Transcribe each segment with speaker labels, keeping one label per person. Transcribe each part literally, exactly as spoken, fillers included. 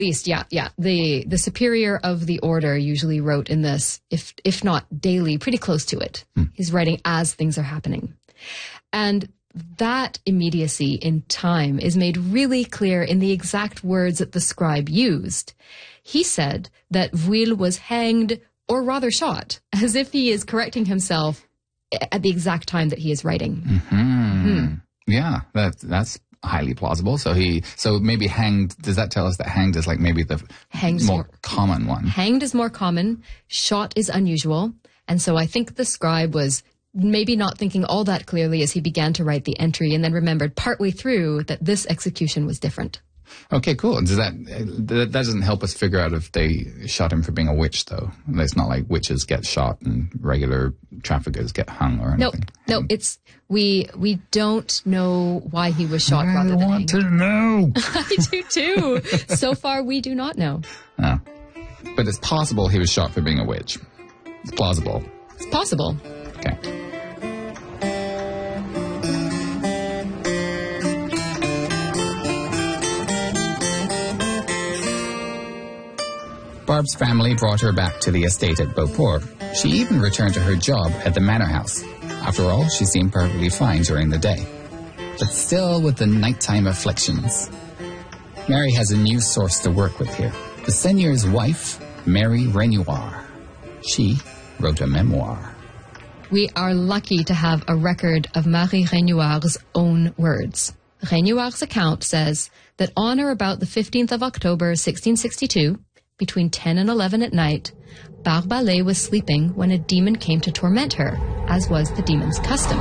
Speaker 1: least, yeah, yeah. The the superior of the order usually wrote in this, if if not daily, pretty close to it. Hmm. He's writing as things are happening. And that immediacy in time is made really clear in the exact words that the scribe used. He said that Vuil was hanged, or rather shot, as if he is correcting himself at the exact time that he is writing.
Speaker 2: Mm-hmm. Mm-hmm. Yeah, that, that's highly plausible. So he, so maybe hanged, does that tell us that hanged is like maybe the
Speaker 1: Hanged's
Speaker 2: more,
Speaker 1: more
Speaker 2: common one?
Speaker 1: Hanged is more common. Shot is unusual. And so I think the scribe was maybe not thinking all that clearly as he began to write the entry, and then remembered partway through that this execution was different.
Speaker 2: Okay, cool. Does that, that doesn't help us figure out if they shot him for being a witch, though? It's not like witches get shot and regular traffickers get hung or anything.
Speaker 1: No, no, it's, we we don't know why he was shot rather than
Speaker 2: I want
Speaker 1: hanged.
Speaker 2: to know.
Speaker 1: I do too. So far, we do not know.
Speaker 2: Oh. But it's possible he was shot for being a witch. It's plausible.
Speaker 1: It's possible.
Speaker 2: Okay. Barb's family brought her back to the estate at Beauport. She even returned to her job at the manor house. After all, she seemed perfectly fine during the day. But still with the nighttime afflictions. Mary has a new source to work with here. The seigneur's wife, Mary Renoir. She wrote a memoir.
Speaker 1: We are lucky to have a record of Marie Renoir's own words. Renoir's account says that on or about the fifteenth of October, sixteen sixty-two, between ten and eleven at night, Barbalet was sleeping when a demon came to torment her, as was the demon's custom.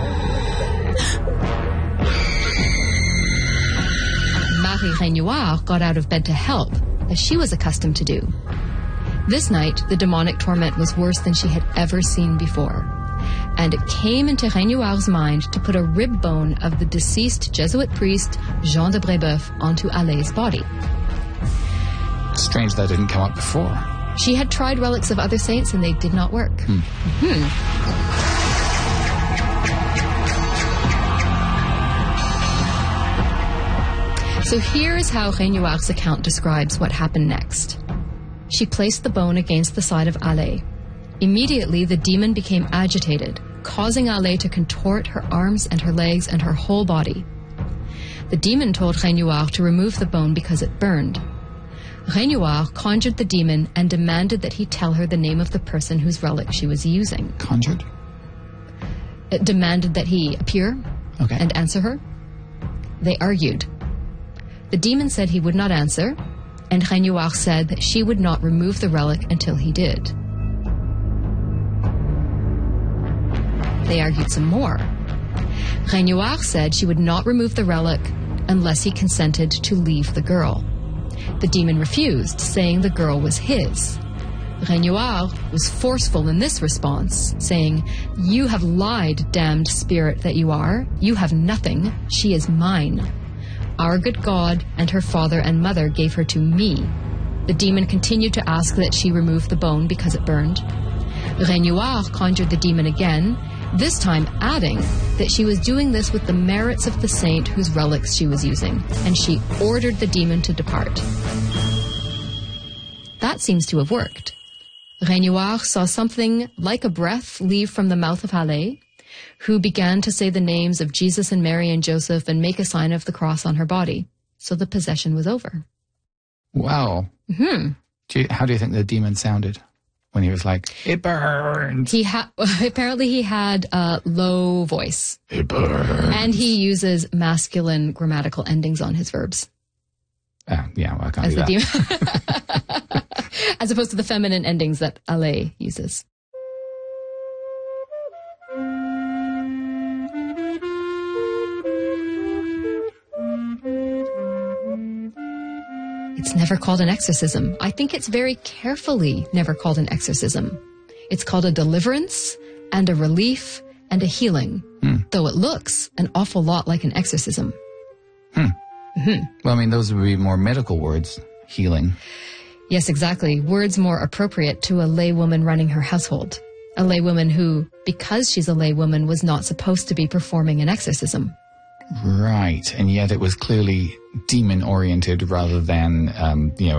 Speaker 1: Marie Renoir got out of bed to help, as she was accustomed to do. This night, the demonic torment was worse than she had ever seen before. And it came into Renoir's mind to put a rib bone of the deceased Jesuit priest Jean de Brébeuf onto Allée's body.
Speaker 2: Strange that didn't come up before.
Speaker 1: She had tried relics of other saints and they did not work. Hmm. Mm-hmm. So here is how Renoir's account describes what happened next. She placed the bone against the side of Allée. Immediately, the demon became agitated, causing Allée to contort her arms and her legs and her whole body. The demon told Renoir to remove the bone because it burned. Renoir conjured the demon and demanded that he tell her the name of the person whose relic she was using.
Speaker 2: Conjured?
Speaker 1: It demanded that he appear
Speaker 2: okay.
Speaker 1: and answer her. They argued. The demon said he would not answer, and Renoir said that she would not remove the relic until he did. They argued some more. Renoir said she would not remove the relic unless he consented to leave the girl. The demon refused, saying the girl was his. Renoir was forceful in this response, saying, "You have lied, damned spirit that you are. You have nothing. She is mine. Our good God and her father and mother gave her to me." The demon continued to ask that she remove the bone because it burned. Renoir conjured the demon again, this time adding that she was doing this with the merits of the saint whose relics she was using, and she ordered the demon to depart. That seems to have worked. Renoir saw something like a breath leave from the mouth of Allée, who began to say the names of Jesus and Mary and Joseph and make a sign of the cross on her body. So the possession was over.
Speaker 2: Wow.
Speaker 1: Mm-hmm.
Speaker 2: Do you, how do you think the demon sounded when he was like, "It burns"?
Speaker 1: He ha- apparently he had a low voice.
Speaker 2: It burns.
Speaker 1: And he uses masculine grammatical endings on his verbs.
Speaker 2: Uh, yeah, well, I can't
Speaker 1: As
Speaker 2: do
Speaker 1: the
Speaker 2: that.
Speaker 1: demon. As opposed to the feminine endings that Allée uses. It's never called an exorcism. I think it's very carefully never called an exorcism. It's called a deliverance and a relief and a healing, hmm. though it looks an awful lot like an exorcism.
Speaker 2: Hmm.
Speaker 1: Mm-hmm.
Speaker 2: Well, I mean, those would be more medical words. Healing.
Speaker 1: Yes, exactly. Words more appropriate to a laywoman running her household. A laywoman who, because she's a laywoman, was not supposed to be performing an exorcism.
Speaker 2: Right. And yet it was clearly demon-oriented rather than, um, you know,